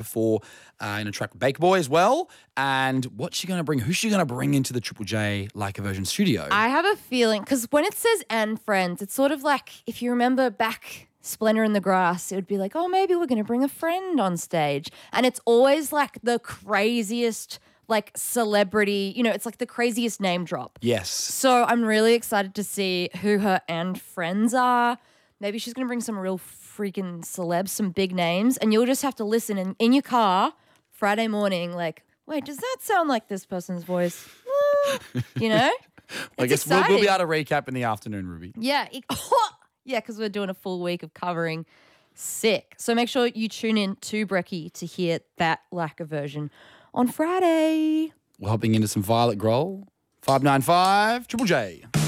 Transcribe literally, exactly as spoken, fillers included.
before uh, in a track with Baker Boy as well. And what's she going to bring? Who's she going to bring into the Triple J Like a Version studio? I have a feeling, because when it says and friends, it's sort of like, if you remember back Splendor in the Grass, it would be like, oh, maybe we're going to bring a friend on stage. And it's always like the craziest like celebrity, you know, it's like the craziest name drop. Yes. So I'm really excited to see who her and friends are. Maybe she's going to bring some real freaking celebs, some big names, and you'll just have to listen in, in your car Friday morning like, wait, does that sound like this person's voice? You know? I guess we'll, we'll be able to recap in the afternoon, Ruby. Yeah. It, yeah, because we're doing a full week of covering. Sick. So make sure you tune in to Brekkie to hear that Like a Version on Friday. We're hopping into some Violet Grohl. five nine five Triple J.